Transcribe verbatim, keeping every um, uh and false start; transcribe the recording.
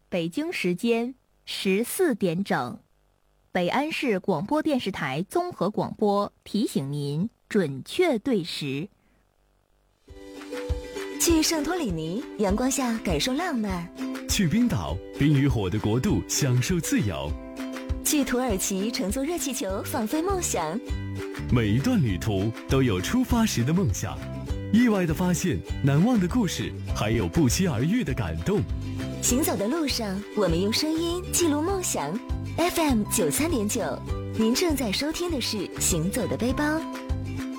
北京时间十四点整，北安市广播电视台综合广播提醒您准确对时。 去圣托里尼，阳光下感受浪漫； 去冰岛，冰与火的国度，享受自由； 去土耳其，乘坐热气球，放飞梦想。 每一段旅途都有出发时的梦想，意外的发现，难忘的故事，还有不期而遇的感动。 行走的路上，我们用声音记录梦想。F M 九三点九，您正在收听的是《行走的背包》。